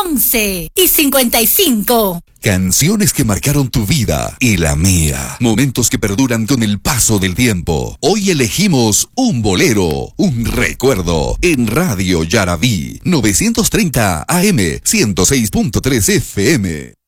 11:55. Canciones que marcaron tu vida y la mía. Momentos que perduran con el paso del tiempo. Hoy elegimos un bolero, un recuerdo. En Radio Yarabí, 930 AM, 106.3 FM.